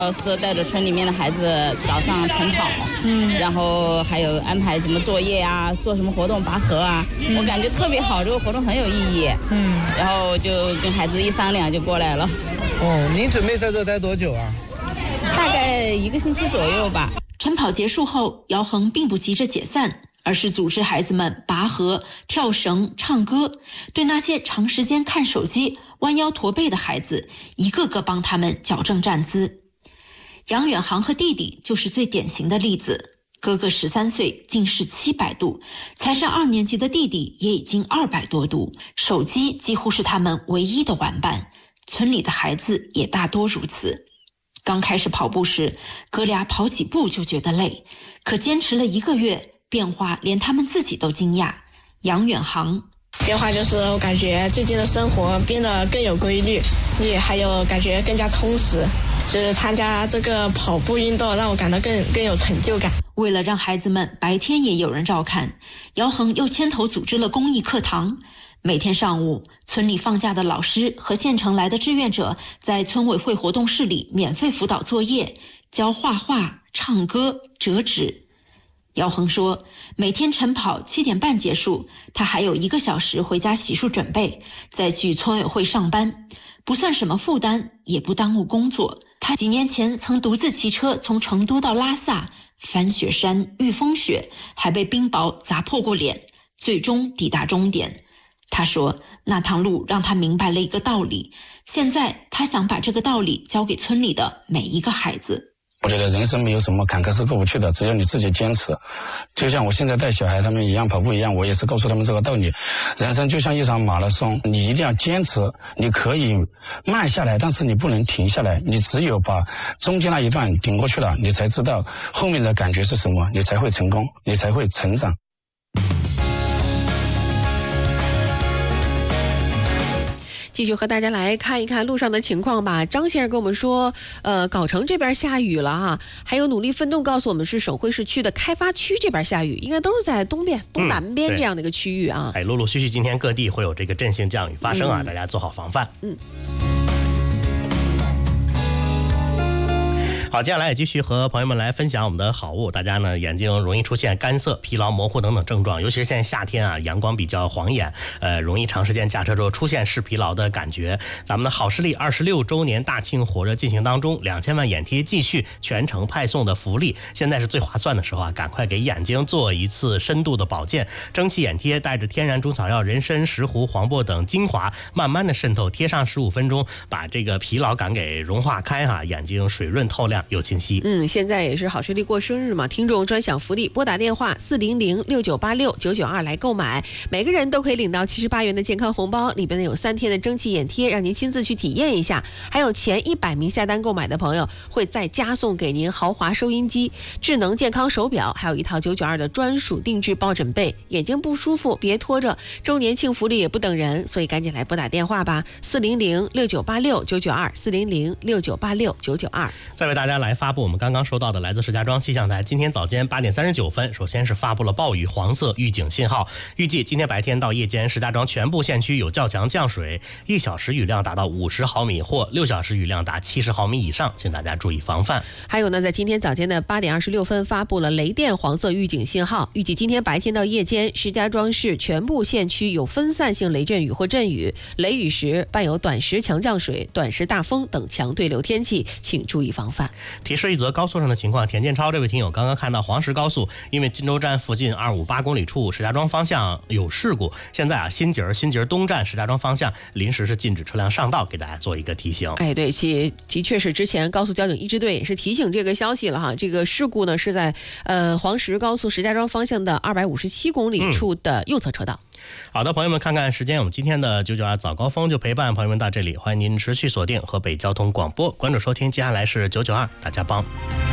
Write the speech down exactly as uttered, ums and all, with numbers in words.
老师带着村里面的孩子早上晨跑，嗯，然后还有安排什么作业啊，做什么活动拔河啊，嗯、我感觉特别好，这个活动很有意义，嗯，然后就跟孩子一商量就过来了。 哦，您准备在这待多久啊？ 大概一个星期左右吧。 晨跑结束后，姚恒并不急着解散，而是组织孩子们拔河、跳绳、唱歌，对那些长时间看手机、弯腰驼背的孩子，一个个帮他们矫正站姿。杨远航和弟弟就是最典型的例子，哥哥十三岁，近视七百度，才上二年级的弟弟也已经二百多度，手机几乎是他们唯一的玩伴，村里的孩子也大多如此。刚开始跑步时，哥俩跑几步就觉得累，可坚持了一个月，变化连他们自己都惊讶。杨远航， 变化就是我感觉最近的生活变得更有规律，也还有感觉更加充实。就是参加这个跑步运动，让我感到更更有成就感。 为了让孩子们白天也有人照看，姚恒又牵头组织了公益课堂。每天上午，村里放假的老师和县城来的志愿者在村委会活动室里免费辅导作业，教画画、唱歌、折纸。姚恒说，每天晨跑七点半结束，他还有一个小时回家洗漱准备，再去村委会上班，不算什么负担，也不耽误工作。他几年前曾独自骑车从成都到拉萨，翻雪山、遇风雪，还被冰雹砸破过脸，最终抵达终点。他说，那趟路让他明白了一个道理，现在他想把这个道理教给村里的每一个孩子。 我觉得人生没有什么坎坷是过不去的，只要你自己坚持。就像我现在带小孩他们一样跑步一样，我也是告诉他们这个道理。人生就像一场马拉松，你一定要坚持，你可以慢下来，但是你不能停下来，你只有把中间那一段顶过去了，你才知道后面的感觉是什么，你才会成功，你才会成长。 继续和大家来看一看路上的情况吧。张先生跟我们说，呃，藁城这边下雨了哈，还有努力奋斗告诉我们是省会市区的开发区这边下雨，应该都是在东边、东南边这样的一个区域啊。 哎，陆陆续续今天各地会有这个阵性降雨发生啊，嗯、大家做好防范。嗯。好，接下来也继续和朋友们来分享我们的好物。大家呢眼睛容易出现干涩、疲劳、模糊等等症状，尤其是现在夏天啊，阳光比较晃眼，呃，容易长时间驾车之后出现视疲劳的感觉。咱们的好视力二十六周年大庆火热进行当中，两千万眼贴继续全程派送的福利，现在是最划算的时候啊，赶快给眼睛做一次深度的保健。蒸汽眼贴带着天然中草药人参、石斛、黄柏等精华，慢慢的渗透，贴上十五分钟，把这个疲劳感给融化开哈、啊，眼睛水润透亮。有清晰。 嗯，现在也是好视力过生日嘛，听众专享福利，拨打电话四零零六九八六九九二来购买，每个人都可以领到七十八元的健康红包，里边呢有三天的蒸汽眼贴，让您亲自去体验一下。还有前一百名下单购买的朋友，会再加送给您豪华收音机、智能健康手表，还有一套九九二的专属定制抱枕被。眼睛不舒服别拖着，周年庆福利也不等人，所以赶紧来拨打电话吧，四零零六九八六九九二，四零零六九八六九九二。 再为大家来发布我们刚刚收到的来自石家庄气象台今天早间八点三十九分，首先是发布了暴雨黄色预警信号，预计今天白天到夜间石家庄全部县区有较强降水，一小时雨量达到五十毫米或六小时雨量达七十毫米以上，请大家注意防范。 还有呢，在今天早间的八点二十六分发布了雷电黄色预警信号，预计今天白天到夜间石家庄市全部县区有分散性雷阵雨或阵雨，雷雨时伴有短时强降水、短时大风等强对流天气，请注意防范。 提示一则高速上的情况，田建超这位听友刚刚看到黄石高速因为金州站附近二五八公里处石家庄方向有事故，现在啊新节新节东站石家庄方向临时是禁止车辆上道，给大家做一个提醒。 哎，对，其的确是之前高速交警一支队也是提醒这个消息了哈。这个事故呢是在呃黄石高速石家庄方向的二百五十七公里处的右侧车道。嗯， 好的，朋友们，看看时间，我们今天的九九二早高峰就陪伴朋友们到这里，欢迎您持续锁定河北交通广播，关注收听，接下来是九九二大家帮。